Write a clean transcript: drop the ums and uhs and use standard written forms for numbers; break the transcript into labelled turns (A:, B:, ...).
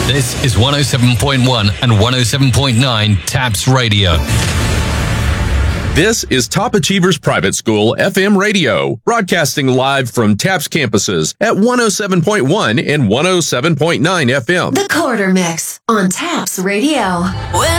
A: This is 107.1 and 107.9 TAPS Radio.
B: This is Top Achievers Private School FM radio, broadcasting live from TAPS campuses at 107.1 and 107.9 FM.
C: The Quarter Mix on TAPS Radio.
D: When